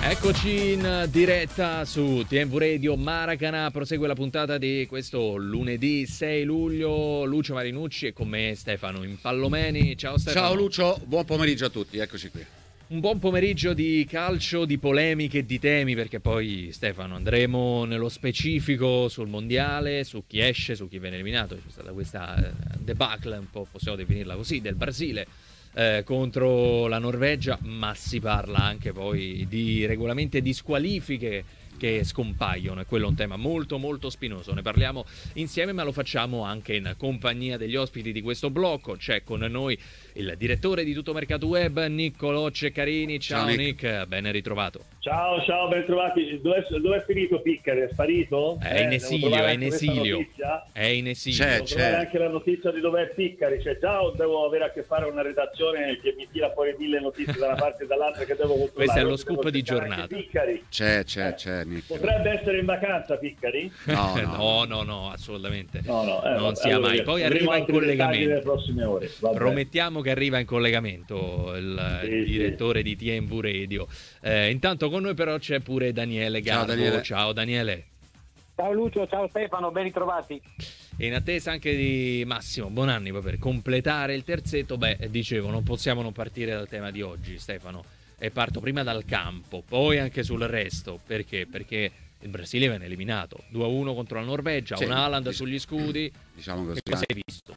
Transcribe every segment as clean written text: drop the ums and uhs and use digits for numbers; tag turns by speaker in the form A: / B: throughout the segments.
A: Eccoci in diretta su TMV Radio Maracana, prosegue la puntata di questo lunedì 6 luglio, Lucio Marinucci e con me Stefano Impallomeni. Ciao Stefano.
B: Ciao Lucio, buon pomeriggio a tutti, eccoci qui.
A: Un buon pomeriggio di calcio, di polemiche e di temi, perché poi Stefano andremo nello specifico sul mondiale, su chi esce, su chi viene eliminato. C'è stata questa debacle, un po' possiamo definirla così, del Brasile contro la Norvegia, ma si parla anche poi di regolamenti e di squalifiche che scompaiono, e quello è un tema molto molto spinoso. Ne parliamo insieme, ma lo facciamo anche in compagnia degli ospiti di questo blocco. C'è con noi il direttore di Tutto Mercato Web, Niccolò Ceccarini. Ciao Nick, ben ritrovato.
C: Ciao, ben trovati. Dove è finito Piccari? È sparito?
A: È in esilio, è in esilio. È in esilio.
C: Devo trovare anche la notizia di dov'è Piccari. Cioè, già devo avere a che fare una redazione che mi tira fuori 1000 notizie da una parte e dall'altra che devo controllare.
A: Questo è lo scoop di giornata.
B: C'è.
C: Potrebbe essere in vacanza Piccari?
A: No, assolutamente. Non sia
C: allora,
A: mai. Poi arriva in collegamento.
C: Nelle prossime ore.
A: Promettiamo che arriva in collegamento il direttore di TMV Radio. Intanto con noi però c'è pure Daniele Garbo. Ciao Daniele.
D: Ciao Lucio, ciao Stefano, ben ritrovati.
A: E in attesa anche di Massimo Bonanni per completare il terzetto, dicevo, non possiamo non partire dal tema di oggi, Stefano. E parto prima dal campo, poi anche sul resto. Perché? Perché il Brasile viene eliminato 2-1 contro la Norvegia, un Haaland sugli scudi.
B: Diciamo così.
A: Che cosa hai visto?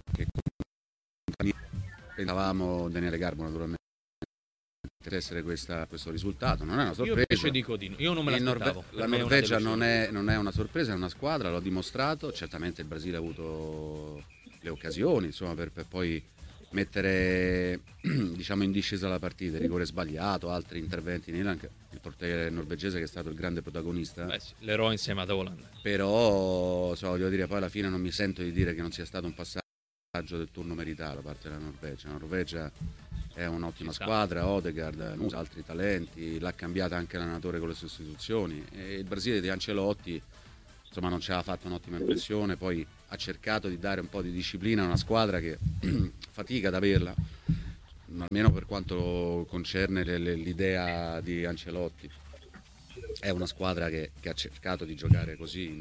B: Pensavamo, Daniele Garbo naturalmente, per essere questo risultato. Non è una sorpresa.
A: Io invece dico di no. Io non me l'aspettavo.
B: La Norvegia non è una sorpresa, è una squadra, l'ho dimostrato. Certamente il Brasile ha avuto le occasioni, insomma, per poi mettere diciamo in discesa la partita, rigore sbagliato, altri interventi il portiere norvegese che è stato il grande protagonista.
A: Sì, l'eroe insieme ad Haaland.
B: Però voglio dire, poi alla fine non mi sento di dire che non sia stato un passaggio del turno meritato da parte della Norvegia. La Norvegia è un'ottima squadra, Odegaard, altri talenti, l'ha cambiata anche l'allenatore con le sostituzioni, e il Brasile di Ancelotti insomma non ci aveva fatto un'ottima impressione. Poi ha cercato di dare un po' di disciplina a una squadra che fatica ad averla, almeno per quanto concerne l'idea di Ancelotti. È una squadra che ha cercato di giocare così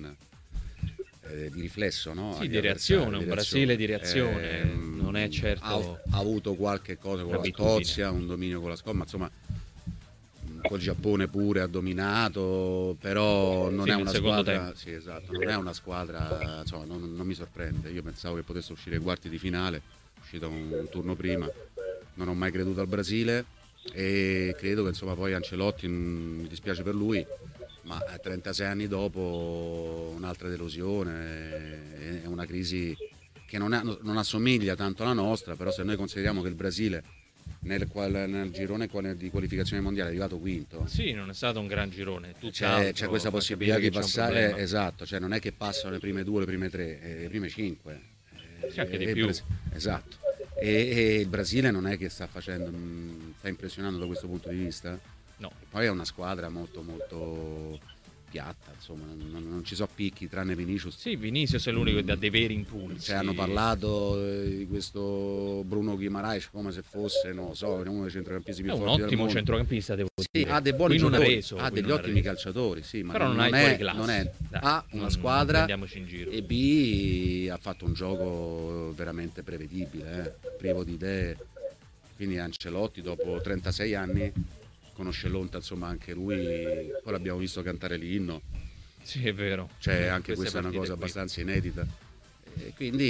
B: di riflesso, no?
A: Sì, di reazione, un Brasile di reazione, non è certo.
B: Ha avuto qualche cosa con la Scozia, un dominio con la Scozia, ma insomma col Giappone pure ha dominato, però non è una squadra. Sì, esatto, non è una squadra, insomma, non mi sorprende. Io pensavo che potesse uscire ai quarti di finale, è uscito un turno prima. Non ho mai creduto al Brasile e credo che insomma poi Ancelotti, mi dispiace per lui, ma 36 anni dopo un'altra delusione, è una crisi che non assomiglia tanto alla nostra, però se noi consideriamo che il Brasile nel girone di qualificazione mondiale è arrivato quinto.
A: Sì, non è stato un gran girone.
B: C'è questa possibilità di passare, esatto, cioè non è che passano le prime 2, le prime 3, le prime 5.
A: C'è anche di più.
B: Esatto. E il Brasile non è che sta impressionando da questo punto di vista?
A: No.
B: Poi è una squadra molto molto piatta, insomma, non ci sono picchi tranne Vinicius.
A: Sì, Vinicius è l'unico che dà dei veri impulsi.
B: Hanno parlato di questo Bruno Guimaraes come se fosse, non lo so, uno dei centrocampisti più forti del mondo.
A: È un ottimo centrocampista, devo dire.
B: Ha dei buoni giocatori, ha degli ottimi calciatori, sì, ma
A: però non è
B: A, una squadra,
A: in giro.
B: E B, ha fatto un gioco veramente prevedibile, privo di idee. Quindi Ancelotti dopo 36 anni conosce l'onta, insomma, anche lui. Poi l'abbiamo visto cantare l'inno.
A: Sì, è vero.
B: Cioè, anche questa è una cosa abbastanza inedita. E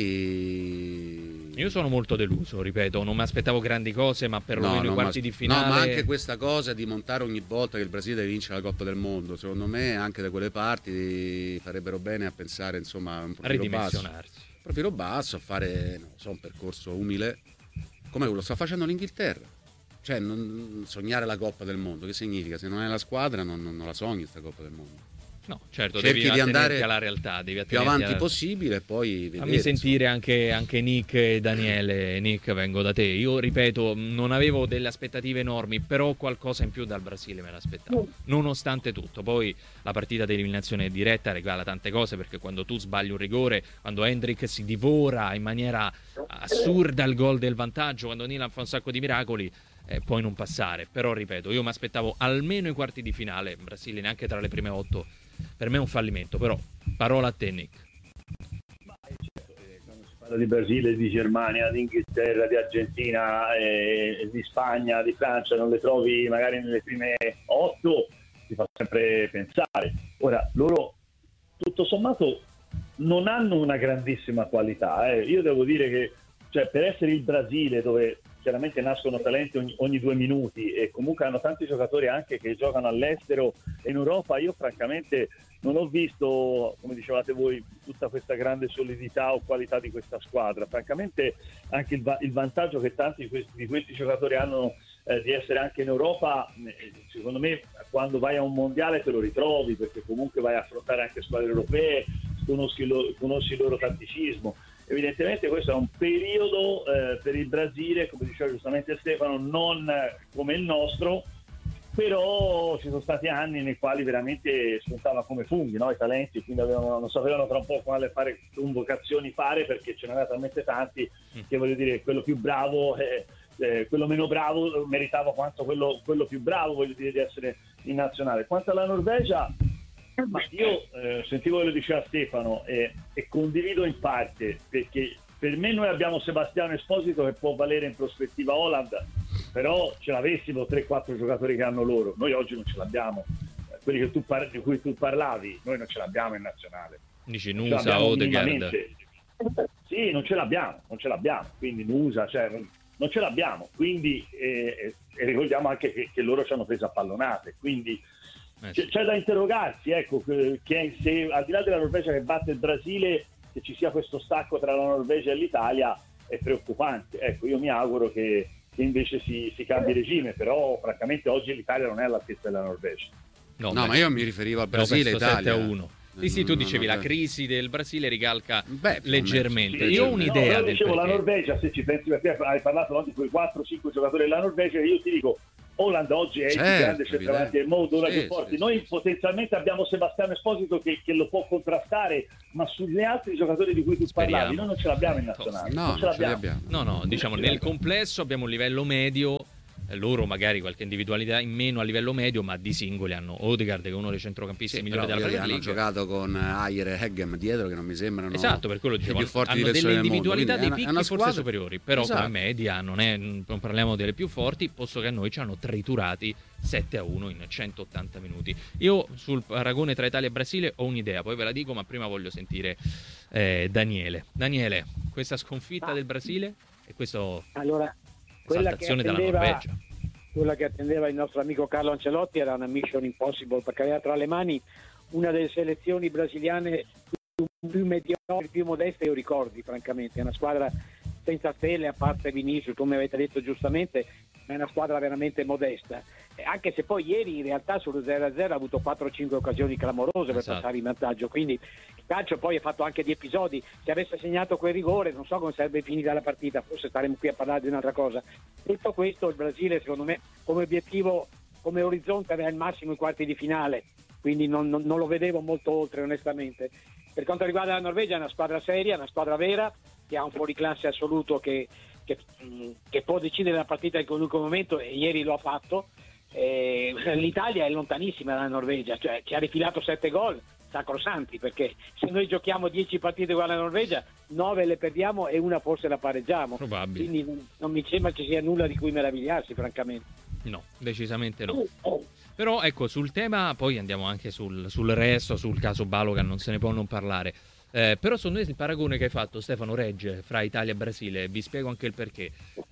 B: quindi
A: io sono molto deluso, ripeto, non mi aspettavo grandi cose, ma perlomeno i quarti di finale.
B: No, ma anche questa cosa di montare ogni volta che il Brasile vince la Coppa del Mondo, secondo me anche da quelle parti farebbero bene a pensare, insomma, a un profilo basso, a fare, non so, un percorso umile come lo sta facendo l'Inghilterra. Cioè, sognare la Coppa del Mondo, che significa? Se non è la squadra non la sogni sta Coppa del Mondo.
A: No, certo,
B: cerchi
A: devi
B: di andare
A: alla realtà, devi
B: più avanti possibile e poi vedere.
A: Fammi sentire anche Nick e Daniele. Nick, vengo da te. Io ripeto, non avevo delle aspettative enormi, però qualcosa in più dal Brasile me l'aspettavo, nonostante tutto. Poi la partita di eliminazione diretta regala tante cose, perché quando tu sbagli un rigore, quando Hendrik si divora in maniera assurda il gol del vantaggio, quando Milan fa un sacco di miracoli, puoi non passare. Però ripeto, io mi aspettavo almeno i quarti di finale, Brasile neanche tra le prime 8, per me è un fallimento. Però parola a te, Nick.
C: Quando si parla di Brasile, di Germania, di Inghilterra, di Argentina, di Spagna, di Francia, non le trovi magari nelle prime 8, ti fa sempre pensare. Ora, loro tutto sommato non hanno una grandissima qualità. Io devo dire che, cioè, per essere il Brasile, dove chiaramente nascono talenti ogni 2 minuti e comunque hanno tanti giocatori anche che giocano all'estero e in Europa, io francamente non ho visto, come dicevate voi, tutta questa grande solidità o qualità di questa squadra. Francamente anche il vantaggio che tanti di questi giocatori hanno di essere anche in Europa, secondo me quando vai a un mondiale te lo ritrovi, perché comunque vai a affrontare anche squadre europee, conosci il loro tatticismo. Evidentemente questo è un periodo per il Brasile, come diceva giustamente Stefano, non come il nostro, però ci sono stati anni nei quali veramente spuntava come funghi, no? I talenti, quindi non sapevano tra un po' quale convocazioni fare, perché ce n'era talmente tanti che, voglio dire, quello più bravo quello meno bravo meritava quanto quello più bravo, voglio dire, di essere in nazionale. Quanto alla Norvegia, ma io sentivo quello che diceva Stefano e condivido in parte, perché per me noi abbiamo Sebastiano Esposito che può valere in prospettiva Holland, però ce l'avessimo 3-4 giocatori che hanno loro, noi oggi non ce l'abbiamo. Quelli che di cui tu parlavi, noi non ce l'abbiamo in nazionale.
A: Dici Nusa, Odegaard?
C: Sì, non ce l'abbiamo, quindi Nusa, cioè non ce l'abbiamo, quindi e ricordiamo anche che loro ci hanno preso a pallonate, quindi c'è da interrogarsi, ecco, che se al di là della Norvegia che batte il Brasile, che ci sia questo stacco tra la Norvegia e l'Italia è preoccupante. Ecco, io mi auguro che invece si cambi regime, però francamente oggi l'Italia non è all'altezza della Norvegia.
B: No, ma io mi riferivo al Brasile e Italia.
A: 7-1. Sì, tu dicevi la crisi del Brasile ricalca leggermente.
C: Sì,
A: io ho un'idea
C: del dicevo,
A: perché.
C: La Norvegia, se ci pensi, perché hai parlato di quei 4-5 giocatori della Norvegia, io ti dico, Holland oggi è il più grande centravanti del mondo, uno dei più forti. Noi potenzialmente abbiamo Sebastiano Esposito che lo può contrastare, ma sugli altri giocatori di cui tu parlavi noi non ce l'abbiamo in nazionale.
B: No, non ce l'abbiamo.
A: No, diciamo nel complesso abbiamo un livello medio. Loro magari qualche individualità in meno a livello medio, ma di singoli hanno Odegaard, che è uno dei centrocampisti migliori della Premier League.
B: Hanno giocato con Ayer e Heggem dietro, che non mi sembrano
A: per quello dicevo,
B: più forti
A: hanno delle individualità dei picchi
B: squadra...
A: forse superiori, però come media non parliamo delle più forti, posto che a noi ci hanno triturati 7-1 in 180 minuti. Io sul paragone tra Italia e Brasile ho un'idea, poi ve la dico, ma prima voglio sentire Daniele, questa sconfitta del Brasile e questo saltazione dalla Norvegia.
D: Quella che attendeva il nostro amico Carlo Ancelotti era una mission impossible, perché aveva tra le mani una delle selezioni brasiliane più mediocri, più modeste, io ricordi, francamente. È una squadra senza stelle, a parte Vinicius, come avete detto giustamente, ma è una squadra veramente modesta. Anche se poi ieri in realtà sullo 0-0 ha avuto 4-5 occasioni clamorose per passare in vantaggio, quindi il calcio poi ha fatto anche di episodi. Se avesse segnato quel rigore non so come sarebbe finita la partita, forse staremo qui a parlare di un'altra cosa. Detto questo, il Brasile secondo me come obiettivo, come orizzonte aveva al massimo i quarti di finale, quindi non lo vedevo molto oltre, onestamente. Per quanto riguarda la Norvegia è una squadra seria, una squadra vera, che ha un fuoriclasse assoluto che può decidere la partita in qualunque momento, e ieri lo ha fatto. L'Italia è lontanissima dalla Norvegia, cioè ci ha rifilato 7 gol sacrosanti, perché se noi giochiamo 10 partite con la Norvegia 9 le perdiamo e una forse la pareggiamo.
A: Probabile.
D: Quindi non mi sembra ci sia nulla di cui meravigliarsi, francamente.
A: No, decisamente no. Però ecco, sul tema poi andiamo anche sul resto, sul caso Balogan non se ne può non parlare. Però secondo me il paragone che hai fatto, Stefano, regge fra Italia e Brasile. Vi spiego anche il perché.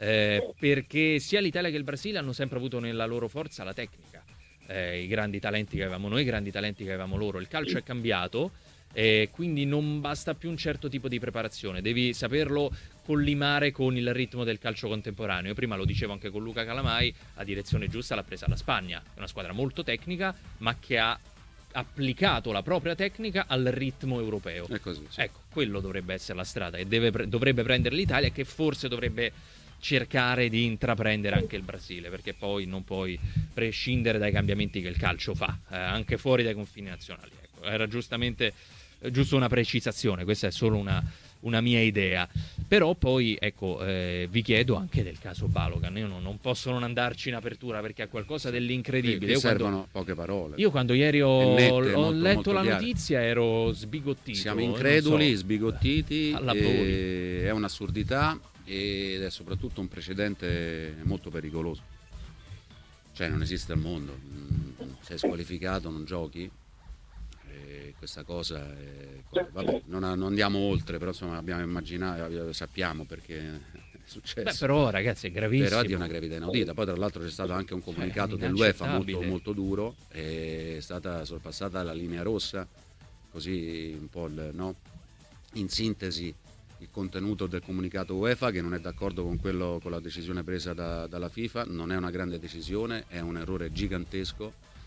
A: Perché sia l'Italia che il Brasile hanno sempre avuto nella loro forza la tecnica. I grandi talenti che avevamo noi, i grandi talenti che avevamo loro. Il calcio è cambiato, quindi non basta più un certo tipo di preparazione. Devi saperlo collimare con il ritmo del calcio contemporaneo. Io prima lo dicevo anche con Luca Calamai, la direzione giusta l'ha presa la Spagna. È una squadra molto tecnica, ma che ha applicato la propria tecnica al ritmo europeo.
B: È così, sì.
A: Ecco, quello dovrebbe essere la strada e dovrebbe prendere l'Italia, che forse dovrebbe cercare di intraprendere anche il Brasile, perché poi non puoi prescindere dai cambiamenti che il calcio fa, anche fuori dai confini nazionali. Ecco, era giusto una precisazione, questa è solo una una mia idea. Però poi, ecco, vi chiedo anche del caso Balogan. Io non posso non andarci in apertura perché è qualcosa dell'incredibile.
B: Servono poche parole.
A: Io quando ieri ho letto
B: molto
A: la
B: chiare.
A: notizia ero sbigottito.
B: Siamo increduli, sbigottiti,
A: è
B: un'assurdità ed è soprattutto un precedente molto pericoloso. Cioè non esiste al mondo, sei squalificato, non giochi. Questa cosa vabbè, non andiamo oltre, però insomma abbiamo immaginato, sappiamo perché è successo.
A: Beh, però ragazzi è gravissimo.
B: Però è di una gravità inaudita. Poi tra l'altro c'è stato anche un comunicato dell'UEFA molto, molto duro, è stata sorpassata la linea rossa, così un po' in sintesi il contenuto del comunicato UEFA, che non è d'accordo con la decisione presa dalla FIFA. Non è una grande decisione, è un errore gigantesco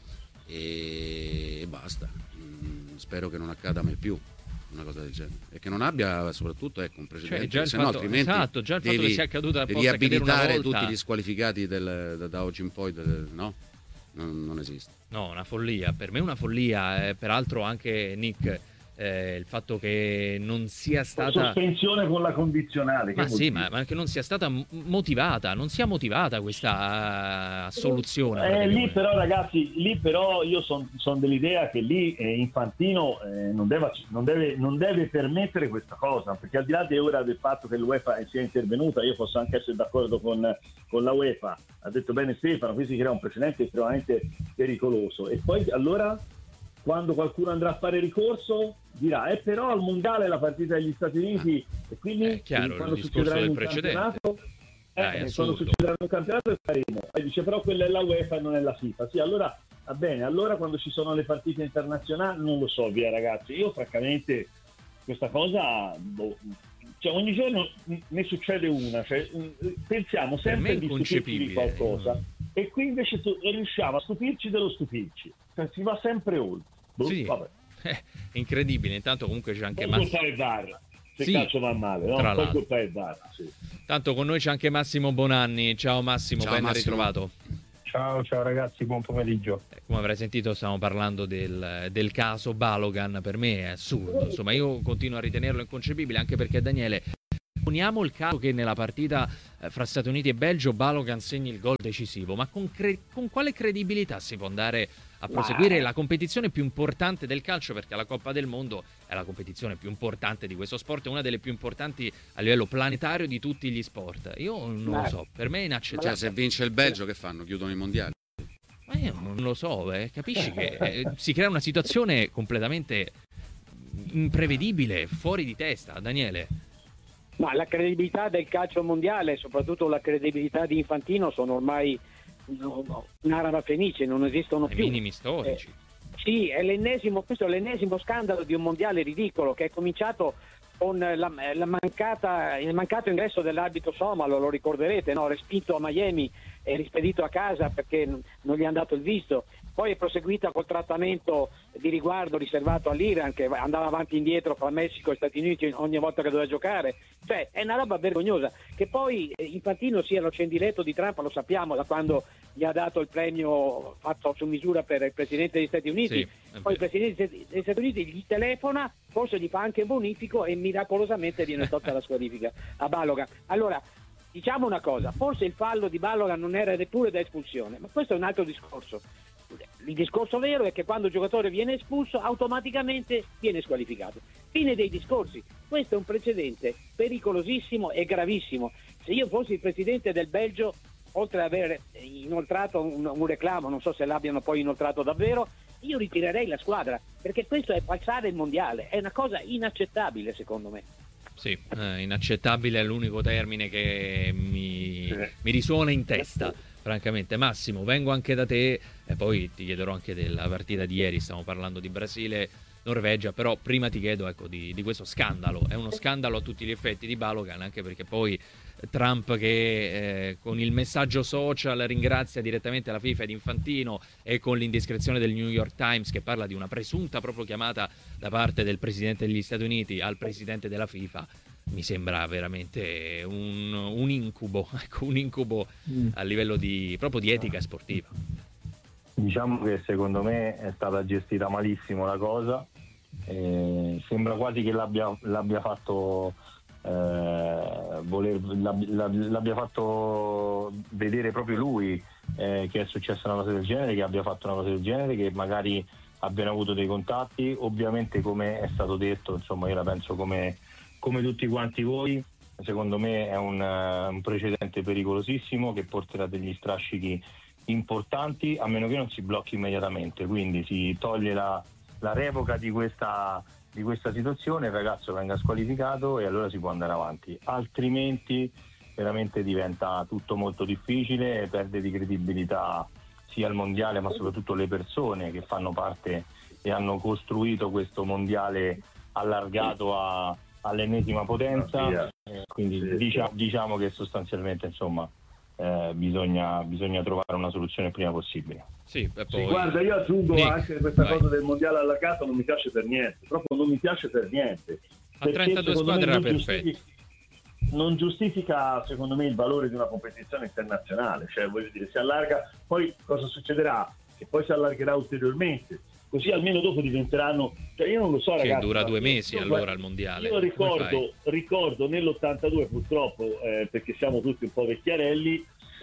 B: e basta. Spero che non accada mai più una cosa del genere e che non abbia soprattutto un precedente, se no altrimenti
A: già il fatto che sia accaduto
B: devi abilitare tutti gli squalificati da oggi in poi, no? Non esiste.
A: No, una follia, per me una follia, peraltro anche Nick, il fatto che non sia stata
C: sospensione con la condizionale,
A: ma che non sia stata motivata, non sia motivata questa assoluzione.
C: Lì però ragazzi, io sono dell'idea che lì Infantino non deve permettere questa cosa, perché al di là del fatto che l'UEFA sia intervenuta, io posso anche essere d'accordo con la UEFA, ha detto bene Stefano, qui si crea un precedente estremamente pericoloso, e poi allora quando qualcuno andrà a fare ricorso dirà però al mondiale la partita degli Stati Uniti, e quindi
A: chiaro,
C: quando
A: il discorso del precedente
C: quando succederà un campionato faremo. E dice però quella è la UEFA e non è la FIFA. Sì, allora va bene, allora quando ci sono le partite internazionali non lo so, via ragazzi, io francamente questa cosa cioè ogni giorno ne succede una, cioè, pensiamo sempre di stupirci di qualcosa e qui invece riusciamo a stupirci dello stupirci, cioè, si va sempre oltre.
A: Sì.
C: Vabbè.
A: È incredibile. Intanto comunque c'è anche
C: colpa del VAR, se calcio va male, no? Poi colpa del VAR, sì.
A: Tanto con noi c'è anche Massimo Bonanni. Ciao Massimo, ben ritrovato.
E: Ciao ragazzi, buon pomeriggio.
A: Come avrai sentito stiamo parlando del caso Balogan. Per me è assurdo, insomma io continuo a ritenerlo inconcepibile, anche perché Daniele, poniamo il caso che nella partita fra Stati Uniti e Belgio Balogan segni il gol decisivo, ma con quale credibilità si può andare a proseguire la competizione più importante del calcio, perché la Coppa del Mondo è la competizione più importante di questo sport, è una delle più importanti a livello planetario di tutti gli sport. Io non lo so, per me è inaccettabile.
B: Cioè, se vince il Belgio che fanno? Chiudono i mondiali?
A: Ma io non lo so, capisci che si crea una situazione completamente imprevedibile, fuori di testa, Daniele.
D: Ma la credibilità del calcio mondiale, soprattutto la credibilità di Infantino, sono ormai un'araba fenice, non esistono più.
A: Minimi storici.
D: Sì, questo è l'ennesimo scandalo di un mondiale ridicolo che è cominciato con il mancato ingresso dell'arbitro somalo, lo ricorderete, no? Respinto a Miami e rispedito a casa perché non gli hanno dato il visto. Poi è proseguita col trattamento di riguardo riservato all'Iran, che andava avanti e indietro fra Messico e Stati Uniti ogni volta che doveva giocare. Cioè è una roba vergognosa. Che poi Infantino sia lo scendiletto di Trump lo sappiamo da quando gli ha dato il premio fatto su misura per il Presidente degli Stati Uniti.
A: Sì,
D: poi il Presidente degli Stati Uniti gli telefona, forse gli fa anche un bonifico e miracolosamente viene tolta la squalifica a Balogan. Allora, diciamo una cosa, forse il fallo di Balogan non era neppure da espulsione, ma questo è un altro discorso. Il discorso vero è che quando il giocatore viene espulso automaticamente viene squalificato. Fine dei discorsi. Questo è un precedente pericolosissimo e gravissimo. Se io fossi il presidente del Belgio, oltre ad aver inoltrato un reclamo, non so se l'abbiano poi inoltrato davvero, io ritirerei la squadra, perché questo è falsare il mondiale, è una cosa inaccettabile secondo me.
A: Sì, inaccettabile è l'unico termine che mi risuona in testa, francamente. Massimo, vengo anche da te e poi ti chiederò anche della partita di ieri, stiamo parlando di Brasile-Norvegia, però prima ti chiedo di questo scandalo. È uno scandalo a tutti gli effetti di Balogan, anche perché poi Trump che con il messaggio social ringrazia direttamente la FIFA ed Infantino, e con l'indiscrezione del New York Times che parla di una presunta proprio chiamata da parte del Presidente degli Stati Uniti al Presidente della FIFA, mi sembra veramente un incubo, un incubo a livello proprio di etica sportiva.
E: Diciamo che secondo me è stata gestita malissimo la cosa, Sembra quasi che l'abbia fatto l'abbia fatto vedere proprio lui che è successa una cosa del genere, che abbia fatto una cosa del genere, che magari abbiano avuto dei contatti. Ovviamente, come è stato detto, insomma, io la penso come tutti quanti voi. Secondo me è un precedente pericolosissimo che porterà degli strascichi importanti, a meno che non si blocchi immediatamente, quindi si toglie la revoca di questa situazione, il ragazzo venga squalificato e allora si può andare avanti, altrimenti veramente diventa tutto molto difficile, perde di credibilità sia il mondiale, ma soprattutto le persone che fanno parte e hanno costruito questo mondiale allargato all'ennesima potenza. Quindi diciamo che sostanzialmente, insomma, bisogna trovare una soluzione il prima possibile.
A: Sì, poi...
C: sì, guarda, io aggiungo anche questa cosa del mondiale allargato, non mi piace per niente, proprio non mi piace per niente.
A: A 32 squadre era perfetto.
C: Non giustifica, secondo me, il valore di una competizione internazionale, cioè, voglio dire, si allarga, poi cosa succederà? Che poi si allargherà ulteriormente, così almeno dopo diventeranno, cioè io non lo so, ragazzi,
A: dura 2 mesi allora il mondiale.
C: Io ricordo nell'82 purtroppo, perché siamo tutti un po' vecchiarelli,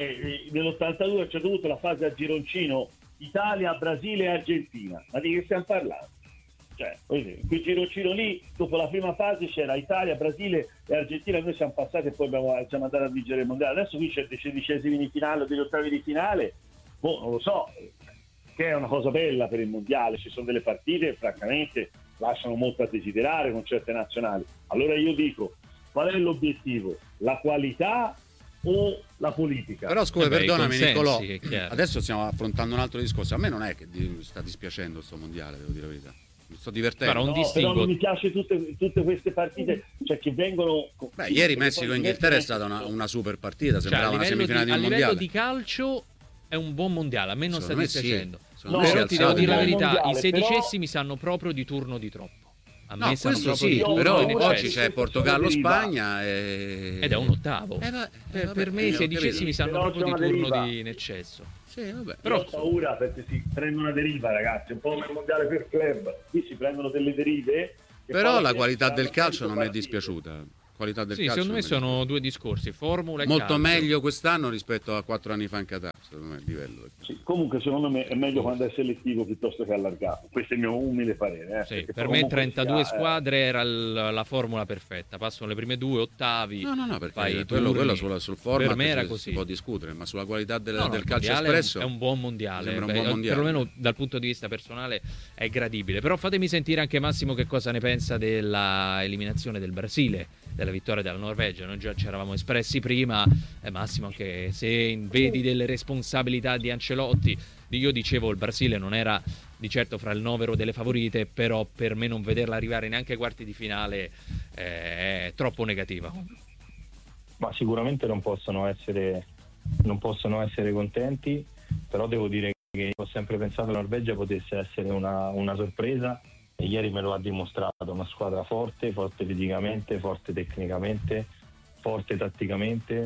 C: nell'82 a un certo punto la fase a gironcino Italia, Brasile e Argentina, ma di che stiamo parlando? Cioè, quel gironcino lì, dopo la prima fase c'era Italia, Brasile e Argentina, noi siamo passati e poi siamo andati a vincere il mondiale. Adesso qui c'è dei 16esimi di finale o degli ottavi di finale, non lo so, che è una cosa bella per il mondiale, ci sono delle partite che francamente lasciano molto a desiderare con certe nazionali. Allora io dico, qual è l'obiettivo? La qualità o la politica?
B: Però scusa, perdonami Nicolò,
A: adesso
B: stiamo affrontando un altro discorso. A me non è che sta dispiacendo sto mondiale, devo dire la verità. Mi sto divertendo.
C: Però non mi piace tutte queste partite, cioè che vengono...
B: Beh, ieri Messico-Inghilterra è stata una super partita, sembrava una semifinale di un mondiale.
A: A livello di calcio è un buon mondiale, a me non sta dispiacendo.
B: Sì.
A: Però ti devo dire la verità, i sedicesimi sanno proprio di turno di troppo. A me
B: questo sì, però oggi c'è Portogallo-Spagna
A: ed è un ottavo. Per me i sedicesimi sanno proprio di turno in eccesso.
B: Sì, vabbè.
C: Però ho paura perché si prendono una deriva, ragazzi, un po' come il mondiale per club. Qui si prendono delle derive.
B: Però la qualità del calcio non è dispiaciuta. Qualità del calcio
A: secondo me sono due discorsi, formula e
B: molto
A: calcio.
B: Meglio quest'anno rispetto a 4 anni fa in Qatar, secondo me il livello.
C: Sì, comunque secondo me è meglio quando è selettivo piuttosto che allargato, questo è il mio umile parere.
A: Sì, per me 32 squadre era la formula perfetta, passano le prime due, ottavi.
B: No, perché quello sul format
A: per me era
B: si può discutere, ma sulla qualità del calcio espresso
A: è un buon mondiale,
B: un buon mondiale.
A: Perlomeno dal punto di vista personale è gradibile. Però fatemi sentire anche Massimo che cosa ne pensa della eliminazione del Brasile, della vittoria della Norvegia. Noi già ci eravamo espressi prima, Massimo, anche se vedi delle responsabilità di Ancelotti, io dicevo il Brasile non era di certo fra il novero delle favorite, però per me non vederla arrivare neanche ai quarti di finale è troppo negativa.
E: Ma sicuramente non possono essere contenti, però devo dire che ho sempre pensato che la Norvegia potesse essere una sorpresa, e ieri me lo ha dimostrato. Una squadra forte fisicamente, forte tecnicamente, forte tatticamente.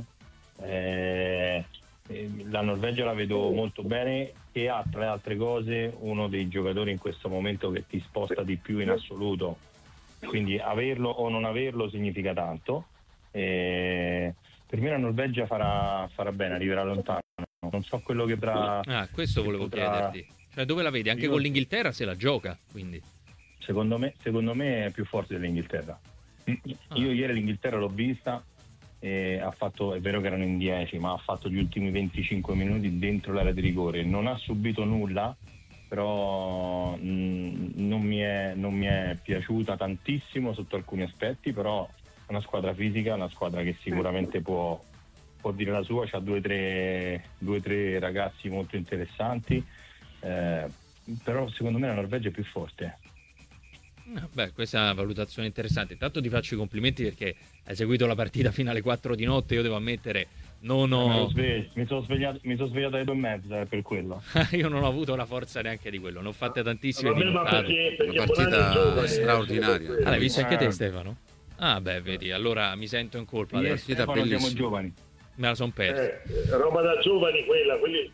E: La Norvegia la vedo molto bene e ha, tra le altre cose, uno dei giocatori in questo momento che ti sposta di più in assoluto, quindi averlo o non averlo significa tanto. Per me la Norvegia farà bene, arriverà lontano. Non so quello che
A: questo volevo chiederti, cioè dove la vedi? Anche con l'Inghilterra se la gioca, quindi
E: secondo me è più forte dell'Inghilterra. Io ieri l'Inghilterra l'ho vista e ha fatto, è vero che erano in 10, ma ha fatto gli ultimi 25 minuti dentro l'area di rigore, non ha subito nulla, però non mi è piaciuta tantissimo sotto alcuni aspetti, però è una squadra fisica, una squadra che sicuramente può dire la sua, c'ha due o tre ragazzi molto interessanti, però secondo me la Norvegia è più forte.
A: Questa è una valutazione interessante. Intanto ti faccio i complimenti perché hai seguito la partita fino alle 4 di notte. Io devo ammettere, non ho...
E: Mi sono svegliato alle 2:30 per quello.
A: Io non ho avuto la forza neanche di quello. Ne ho fatte tantissime di
B: una partita straordinaria.
A: L'hai vista anche te, Stefano? Vedi, allora mi sento in colpa.
E: Siamo giovani.
A: Me la son persa.
C: Roba da giovani quelli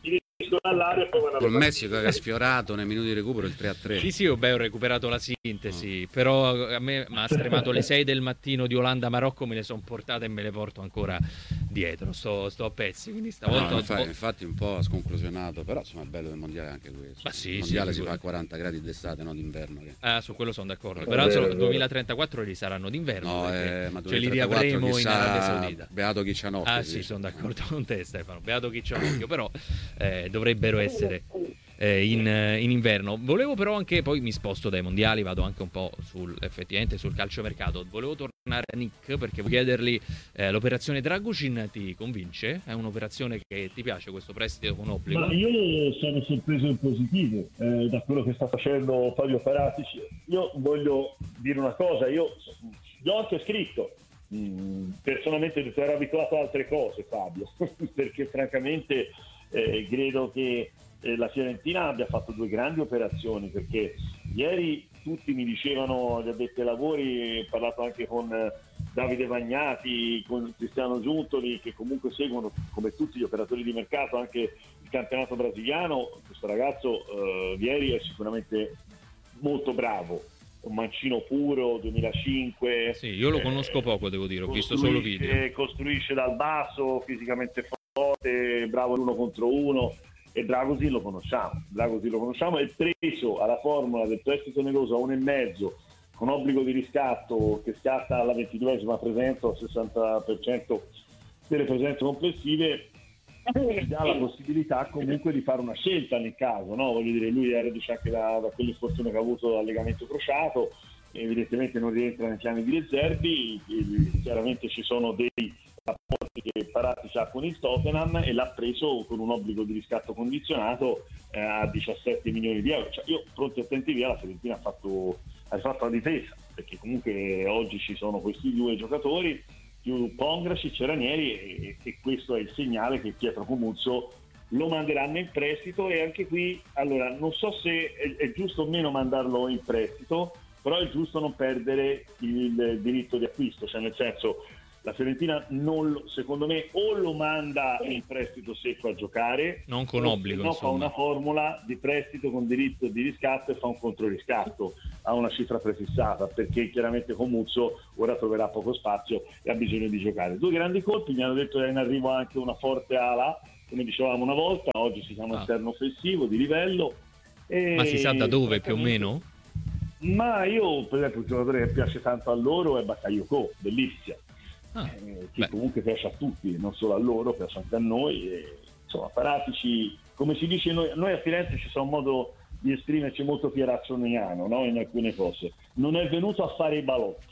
C: all'aria e poi vanno
B: col Messico che ha sfiorato nei minuti di recupero il 3-3.
A: Sì, ho recuperato la sintesi, però a me mi ha stremato le 6 del mattino di Olanda-Marocco, me le sono portate e me le porto ancora dietro, sto a pezzi, quindi stavolta...
B: infatti un po' sconclusionato, però insomma è bello del mondiale anche questo.
A: Ma sì,
B: il mondiale
A: sì,
B: si fa a 40 gradi d'estate, non d'inverno.
A: Su quello sono d'accordo, però 2034 li saranno d'inverno,
B: ma
A: ce li riavremo
B: chissà,
A: in Arabia Saudita.
B: Beato chi c'ha occhio.
A: Sì, sono d'accordo con te, Stefano, beato chi c'ha occhio, però dovrebbero essere in inverno. Volevo però anche, poi mi sposto dai mondiali, vado anche un po' effettivamente sul calciomercato. Volevo tornare a Nick perché volevo chiedergli, l'operazione Dragusin ti convince? È un'operazione che ti piace, questo prestito con obbligo?
C: Ma io sono sorpreso in positivo da quello che sta facendo Fabio Paratici. Io voglio dire una cosa, io gli ho anche scritto, personalmente ero abituato a altre cose, Fabio, perché francamente credo che la Fiorentina abbia fatto due grandi operazioni, perché ieri tutti mi dicevano, gli addetti ai lavori, ho parlato anche con Davide Vagnati, con Cristiano Giuntoli, che comunque seguono, come tutti gli operatori di mercato, anche il campionato brasiliano. Questo ragazzo ieri è sicuramente molto bravo, un mancino puro, 2005.
A: Sì, io lo conosco poco, devo dire, ho visto solo video.
C: Costruisce dal basso, fisicamente forte, bravo l'uno contro uno. E Dragusin lo conosciamo, è preso alla formula del prestito oneroso a 1,5 con obbligo di riscatto che scatta alla 22esima presenza, al 60% delle presenze complessive, dà la possibilità comunque di fare una scelta nel caso, no? Voglio dire, lui era anche da quell'infortunio che ha avuto dal legamento crociato, evidentemente non rientra nei piani di Rezervi, chiaramente ci sono dei rapporti che Paratici ha con il Tottenham e l'ha preso con un obbligo di riscatto condizionato a 17 milioni di euro. Cioè, io pronti e attenti via, la Fiorentina ha rifatto la difesa, perché comunque oggi ci sono questi due giocatori più Pongracic e Ranieri, e questo è il segnale che Pietro Comuzzo lo manderanno in prestito. E anche qui, allora, non so se è giusto o meno mandarlo in prestito, però è giusto non perdere il diritto di acquisto, cioè nel senso, la Fiorentina secondo me o lo manda in prestito secco a giocare,
A: non con obbligo,
C: no, fa una formula di prestito con diritto di riscatto e fa un controriscatto a una cifra prefissata, perché chiaramente Comuzzo ora troverà poco spazio e ha bisogno di giocare. Due grandi colpi, mi hanno detto che è in arrivo anche una forte ala, come dicevamo una volta, oggi si chiama esterno offensivo di livello.
A: Ma si sa da dove più o meno?
C: Ma io, per esempio, un giocatore che piace tanto a loro è Bakayoko dell'Ipsia. Che comunque piace a tutti, non solo a loro, piace anche a noi. Insomma, Paratici, come si dice, noi a Firenze ci sono un modo di esprimerci molto pierazzoniano, no? In alcune cose. Non è venuto a fare i balocchi.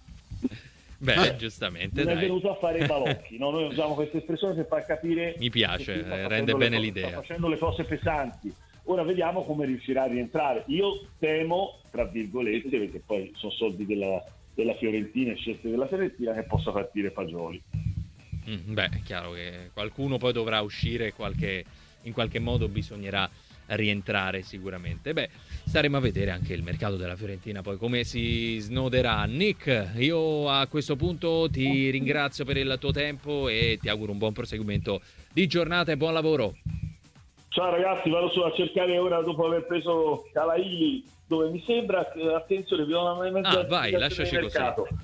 A: Giustamente.
C: Non è venuto a fare i balocchi, no? Noi usiamo questa espressione per far capire.
A: Mi piace, rende bene l'idea.
C: Sta facendo le cose pesanti. Ora vediamo come riuscirà a rientrare. Io temo, tra virgolette, perché poi sono soldi della Fiorentina e scelte della Fiorentina, che possa partire Fagioli.
A: È chiaro che qualcuno poi dovrà uscire, in qualche modo bisognerà rientrare sicuramente. Staremo a vedere anche il mercato della Fiorentina poi come si snoderà. Nick, io a questo punto ti ringrazio per il tuo tempo e ti auguro un buon proseguimento di giornata e buon lavoro.
C: Ciao ragazzi, vado solo a cercare ora, dopo aver preso Calaili, dove mi sembra, attenzione, vi do una mezza
A: vai, lasciaci così.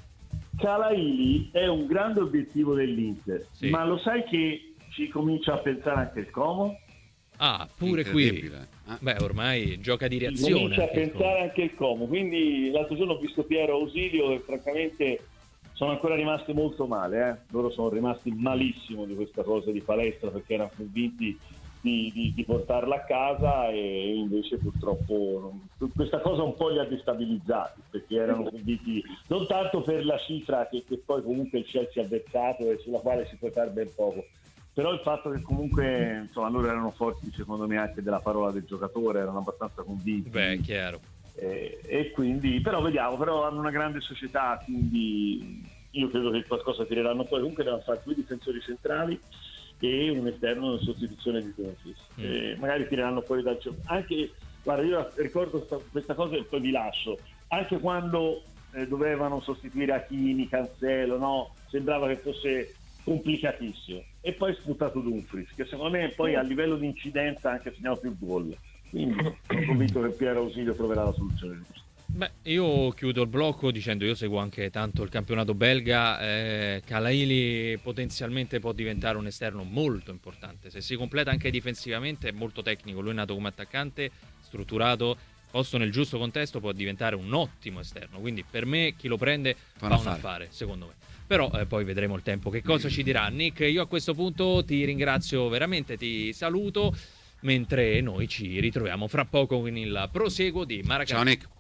C: Calaili è un grande obiettivo dell'Inter,
A: sì.
C: Ma lo sai che ci comincia a pensare anche il Como?
A: Pure qui. Ormai gioca di reazione.
C: Comincia a pensare anche il Como, quindi l'altro giorno ho visto Piero Ausilio e francamente sono ancora rimasti molto male, loro sono rimasti malissimo di questa cosa di palestra, perché erano convinti di portarla a casa, e invece purtroppo questa cosa un po' li ha destabilizzati, perché erano convinti non tanto per la cifra che poi comunque il Chelsea ha versato e sulla quale si può fare ben poco, però il fatto che comunque insomma loro erano forti, secondo me, anche della parola del giocatore, erano abbastanza convinti.
A: Chiaro.
C: E quindi però vediamo, però hanno una grande società, quindi io credo che qualcosa tireranno fuori. Comunque devono fare 2 difensori centrali e un esterno in sostituzione di Dumfries, magari tireranno fuori dal gioco. Anche, guarda, io ricordo questa cosa e poi vi lascio, anche quando dovevano sostituire Hakimi, Cancelo, no? Sembrava che fosse complicatissimo, e poi sputtato Dumfries, che secondo me poi a livello di incidenza anche segnato più gol, quindi sono convinto che Piero Ausilio troverà la soluzione giusta.
A: Beh, io chiudo il blocco dicendo, io seguo anche tanto il campionato belga, Kalaili potenzialmente può diventare un esterno molto importante, se si completa anche difensivamente, è molto tecnico, lui è nato come attaccante, strutturato, posto nel giusto contesto può diventare un ottimo esterno, quindi per me chi lo prende fa un affare, secondo me. Però poi vedremo il tempo che cosa ci dirà. Nick, io a questo punto ti ringrazio veramente, ti saluto, mentre noi ci ritroviamo fra poco con il proseguo di Maracanã.
B: Ciao Nick.